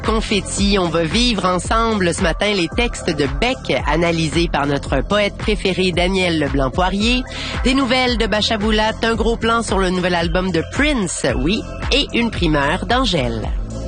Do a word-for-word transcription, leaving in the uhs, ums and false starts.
Confetti, on va vivre ensemble ce matin les textes de Beck, analysés par notre poète préféré Daniel Leblanc-Poirier. Des nouvelles de Bachaboulat, un gros plan sur le nouvel album de Prince, oui, et une primeur d'Angèle.